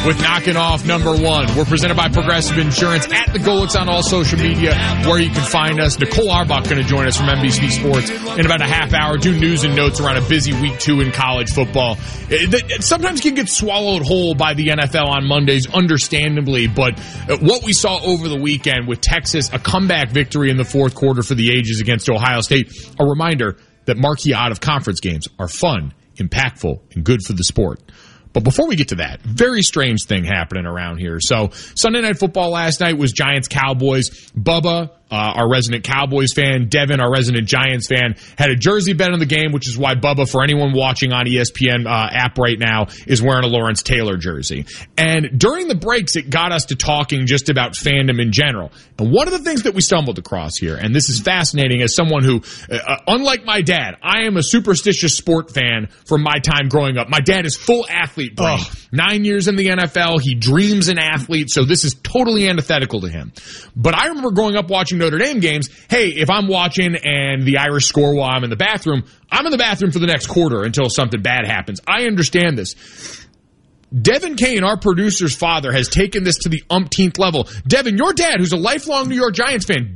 with knocking off number 1. We're presented by Progressive Insurance at the Golix on all social media where you can find us. Nicole Arbach going to join us from NBC Sports in about a half hour, do news and notes around a busy week 2 in college football. It sometimes can get swallowed whole by the NFL on Mondays, understandably, but what we saw over the weekend with Texas, a comeback victory in the fourth quarter for the ages against Ohio State, a reminder that marquee out-of-conference games are fun, impactful, and good for the sport. But before we get to that, very strange thing happening around here. So Sunday Night Football last night was Giants-Cowboys. Bubba, our resident Cowboys fan, Devin, our resident Giants fan, had a jersey bet on the game, which is why Bubba, for anyone watching on ESPN app right now, is wearing a Lawrence Taylor jersey. And during the breaks, it got us to talking just about fandom in general. And one of the things that we stumbled across here, and this is fascinating as someone who, unlike my dad, I am a superstitious sport fan from my time growing up. My dad is full athlete brain. 9 years in the NFL. He dreams an athlete, so this is totally antithetical to him. But I remember growing up watching Notre Dame games. Hey, if I'm watching and the Irish score while I'm in the bathroom, I'm in the bathroom for the next quarter until something bad happens. I understand this. Devin Kane, our producer's father, has taken this to the umpteenth level. Devin, your dad, who's a lifelong New York Giants fan,